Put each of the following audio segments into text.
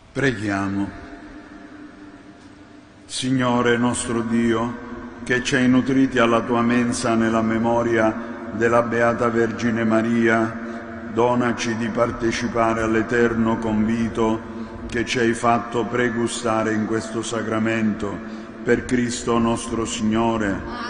Preghiamo. Signore nostro Dio, che ci hai nutriti alla tua mensa nella memoria della Beata Vergine Maria, donaci di partecipare all'eterno convito che ci hai fatto pregustare in questo sacramento, per Cristo nostro Signore.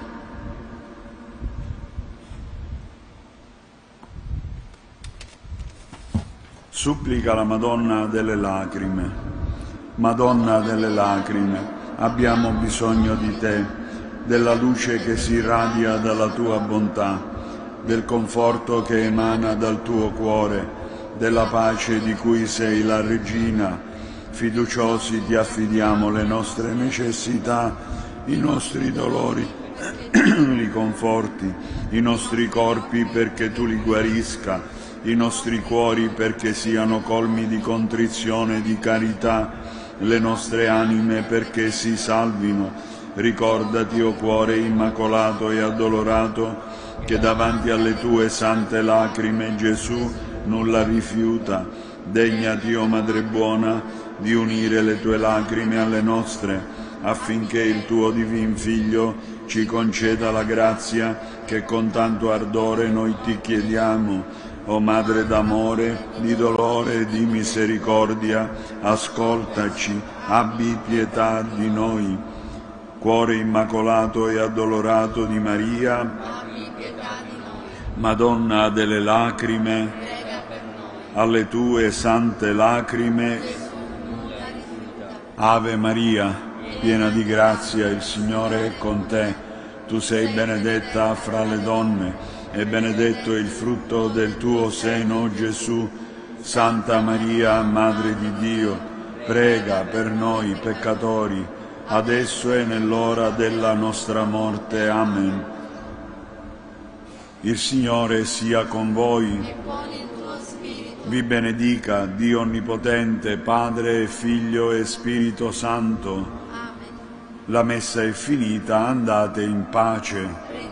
Supplica la Madonna delle Lacrime. Madonna delle Lacrime, abbiamo bisogno di te, della luce che si irradia dalla tua bontà, del conforto che emana dal tuo cuore, della pace di cui sei la regina. Fiduciosi ti affidiamo le nostre necessità, i nostri dolori li conforti, i nostri corpi perché tu li guarisca, i nostri cuori perché siano colmi di contrizione e di carità, le nostre anime perché si salvino. Ricordati, o cuore immacolato e addolorato, che davanti alle tue sante lacrime Gesù nulla rifiuta. Degnati, o Madre buona, di unire le tue lacrime alle nostre, affinché il tuo divin Figlio ci conceda la grazia che con tanto ardore noi ti chiediamo. O Madre d'amore, di dolore e di misericordia, ascoltaci, abbi pietà di noi. Cuore immacolato e addolorato di Maria, abbi pietà di noi. Madonna delle Lacrime, Prega per noi. alle tue sante lacrime, Gesù nulla rifiuta. Ave Maria, piena di grazia, il Signore è con te. Tu sei benedetta fra le donne, e benedetto il frutto del tuo seno, Gesù. Santa Maria, Madre di Dio, prega per noi peccatori, adesso e nell'ora della nostra morte. Amen. Il Signore sia con voi. E con il tuo spirito. Vi benedica Dio Onnipotente, Padre, Figlio e Spirito Santo. Amen. La messa è finita, andate in pace.